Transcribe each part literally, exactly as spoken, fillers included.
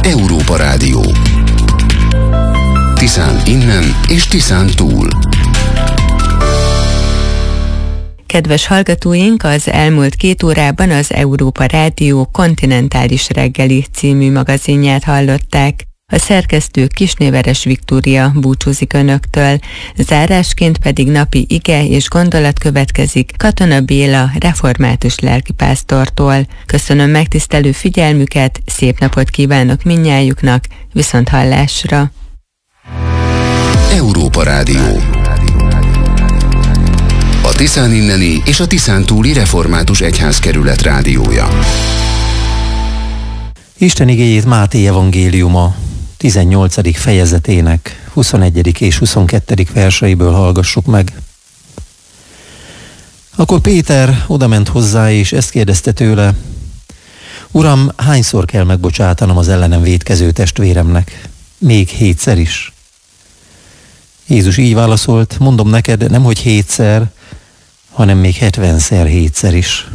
Európa Rádió. Tiszán innen és Tiszán túl. Kedves hallgatóink, az elmúlt két órában az Európa Rádió Kontinentális Reggeli című magazinját hallották. A szerkesztő Kisnéveres Viktória búcsúzik önöktől, zárásként pedig napi ige és gondolat következik Katona Béla református lelkipásztortól. Köszönöm megtisztelő figyelmüket, szép napot kívánok mindnyájuknak, viszont hallásra! Európa Rádió. A Tiszán inneni és a Tiszán túli református egyházkerület rádiója. Isten igéjét Máté evangéliuma tizennyolcadik fejezetének huszonegyedik és huszonkettedik verseiből hallgassuk meg. Akkor Péter odament hozzá, és ezt kérdezte tőle: Uram, hányszor kell megbocsátanom az ellenem vétkező testvéremnek? Még hétszer is? Jézus így válaszolt: mondom neked, nemhogy hétszer, hanem még hetvenszer hétszer is.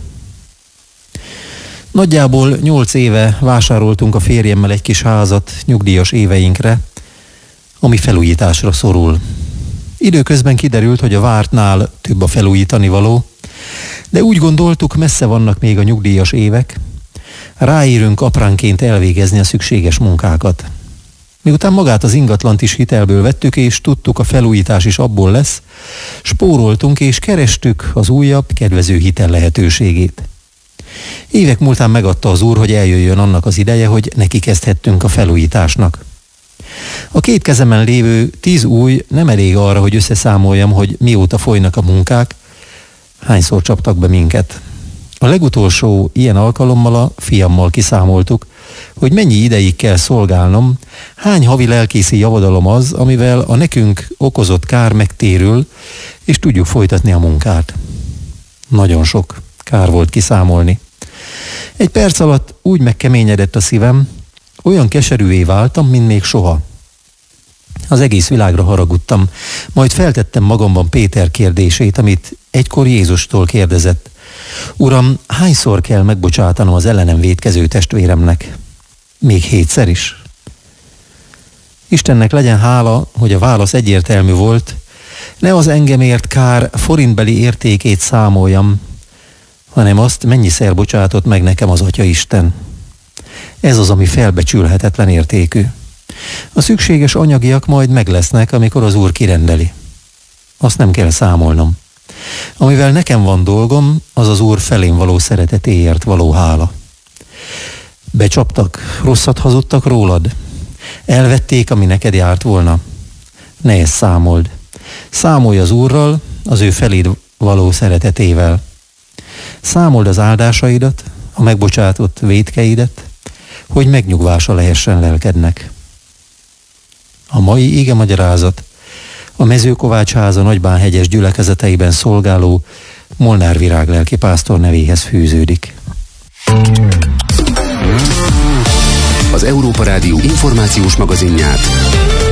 Nagyjából nyolc éve vásároltunk a férjemmel egy kis házat nyugdíjas éveinkre, ami felújításra szorul. Időközben kiderült, hogy a vártnál több a felújítani való, de úgy gondoltuk, messze vannak még a nyugdíjas évek, ráérünk apránként elvégezni a szükséges munkákat. Miután magát az ingatlant is hitelből vettük, és tudtuk, a felújítás is abból lesz, spóroltunk és kerestük az újabb, kedvező hitel lehetőségét. Évek múltán megadta az Úr, hogy eljöjjön annak az ideje, hogy neki kezdhettünk a felújításnak. A két kezemen lévő tíz új nem elég arra, hogy összeszámoljam, hogy mióta folynak a munkák, hányszor csaptak be minket. A legutolsó ilyen alkalommal a fiammal kiszámoltuk, hogy mennyi ideig kell szolgálnom, hány havi lelkészi javadalom az, amivel a nekünk okozott kár megtérül, és tudjuk folytatni a munkát. Nagyon sok kár volt kiszámolni. Egy perc alatt úgy megkeményedett a szívem, olyan keserűvé váltam, mint még soha. Az egész világra haragudtam, majd feltettem magamban Péter kérdését, amit egykor Jézustól kérdezett: Uram, hányszor kell megbocsátanom az ellenem vétkező testvéremnek? Még hétszer is? Istennek legyen hála, hogy a válasz egyértelmű volt. Ne az engemért kár forintbeli értékét számoljam, hanem azt, mennyiszer bocsátott meg nekem az Atyaisten. Ez az, ami felbecsülhetetlen értékű. A szükséges anyagiak majd meg lesznek, amikor az Úr kirendeli. Azt nem kell számolnom. Amivel nekem van dolgom, az az Úr felém való szeretetéért való hála. Becsaptak, rosszat hazudtak rólad, elvették, ami neked járt volna. Ne ezt számold. Számolj az Úrral, az ő feléd való szeretetével. Számold az áldásaidat, a megbocsátott vétkeidet, hogy megnyugvása lehessen lelkednek. A mai igemagyarázat a Mezőkovácsháza Nagybánhegyes gyülekezeteiben szolgáló Molnár Virág lelkipásztor nevéhez fűződik. Az Európa Rádió információs magazinját